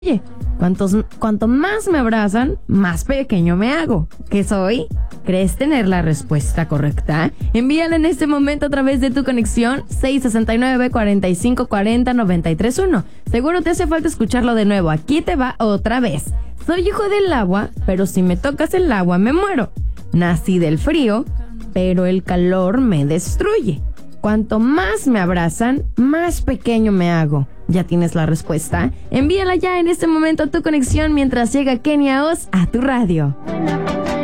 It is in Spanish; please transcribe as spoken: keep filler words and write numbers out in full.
Oye, cuantos, cuanto más me abrazan, más pequeño me hago. ¿Qué soy? ¿Crees tener la respuesta correcta? Envíala en este momento a través de tu conexión seis seis nueve, cuatro cinco cuatro cero, nueve tres uno. Seguro te hace falta escucharlo de nuevo. Aquí te va otra vez. Soy hijo del agua, pero si me tocas el agua me muero. Nací del frío, pero el calor me destruye. Cuanto más me abrazan, más pequeño me hago. ¿Ya tienes la respuesta? Envíala ya en este momento a tu conexión mientras llega Kenia Oz a tu radio.